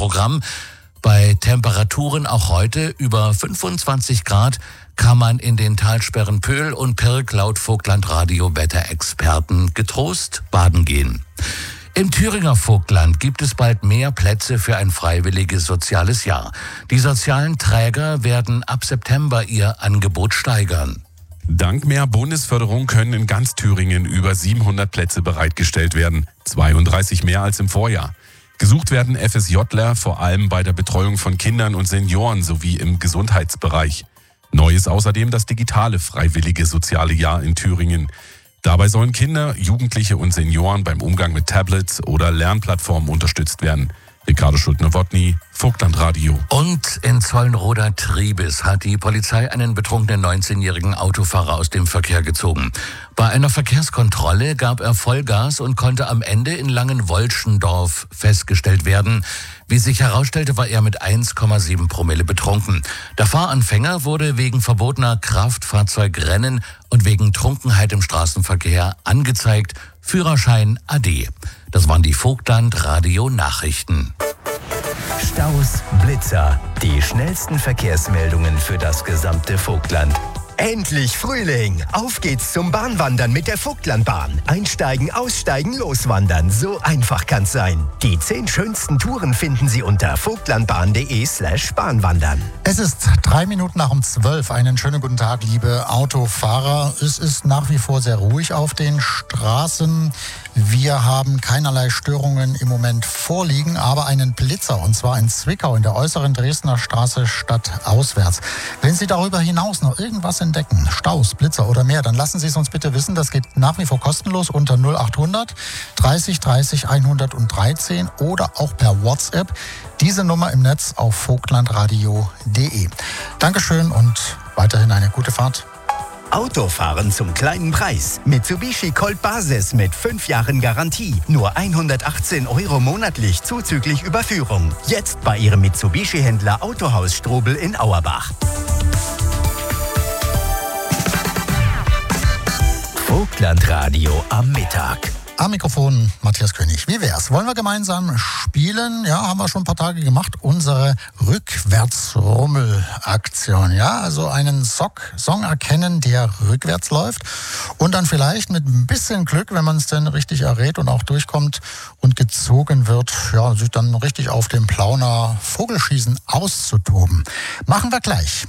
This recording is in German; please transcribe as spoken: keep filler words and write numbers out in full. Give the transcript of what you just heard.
Programm. Bei Temperaturen auch heute über fünfundzwanzig Grad kann man in den Talsperren Pöhl und Pirk laut Vogtland-Radio-Wetterexperten getrost baden gehen. Im Thüringer Vogtland gibt es bald mehr Plätze für ein freiwilliges soziales Jahr. Die sozialen Träger werden ab September ihr Angebot steigern. Dank mehr Bundesförderung können in ganz Thüringen über siebenhundert Plätze bereitgestellt werden, zweiunddreißig mehr als im Vorjahr. Gesucht werden FSJler vor allem bei der Betreuung von Kindern und Senioren sowie im Gesundheitsbereich. Neu ist außerdem das digitale freiwillige soziale Jahr in Thüringen. Dabei sollen Kinder, Jugendliche und Senioren beim Umgang mit Tablets oder Lernplattformen unterstützt werden. Ricardo Schuldner-Wodny, Vogtland Radio. Und in Zollenroda-Triebes hat die Polizei einen betrunkenen neunzehnjährigen Autofahrer aus dem Verkehr gezogen. Bei einer Verkehrskontrolle gab er Vollgas und konnte am Ende in Langenwolschendorf festgestellt werden. Wie sich herausstellte, war er mit eins Komma sieben Promille betrunken. Der Fahranfänger wurde wegen verbotener Kraftfahrzeugrennen und wegen Trunkenheit im Straßenverkehr angezeigt. Führerschein A D. Das waren die Vogtland Radio Nachrichten. Staus, Blitzer, die schnellsten Verkehrsmeldungen für das gesamte Vogtland. Endlich Frühling! Auf geht's zum Bahnwandern mit der Vogtlandbahn. Einsteigen, aussteigen, loswandern. So einfach kann's sein. Die zehn schönsten Touren finden Sie unter vogtlandbahn.de slash Bahnwandern. Es ist drei Minuten nach um zwölf. Einen schönen guten Tag, liebe Autofahrer. Es ist nach wie vor sehr ruhig auf den Straßen. Wir haben keinerlei Störungen im Moment vorliegen, aber einen Blitzer, und zwar in Zwickau in der äußeren Dresdner Straße stadtauswärts. Wenn Sie darüber hinaus noch irgendwas entdecken, Staus, Blitzer oder mehr, dann lassen Sie es uns bitte wissen. Das geht nach wie vor kostenlos unter null achthundert dreißig dreißig hundertdreizehn oder auch per WhatsApp. Diese Nummer im Netz auf vogtlandradio punkt de. Dankeschön und weiterhin eine gute Fahrt. Autofahren zum kleinen Preis. Mitsubishi Colt Basis mit fünf Jahren Garantie. Nur hundertachtzehn Euro monatlich zuzüglich Überführung. Jetzt bei Ihrem Mitsubishi-Händler Autohaus Strobel in Auerbach. Vogtlandradio am Mittag. Am Mikrofon Matthias König. Wie wär's? Wollen wir gemeinsam spielen? Ja, haben wir schon ein paar Tage gemacht. Unsere Rückwärtsrummel-Aktion. Ja, also einen Sock, Song erkennen, der rückwärts läuft. Und dann vielleicht mit ein bisschen Glück, wenn man es denn richtig errät und auch durchkommt und gezogen wird, ja, sich dann richtig auf dem Plauner Vogelschießen auszutoben. Machen wir gleich.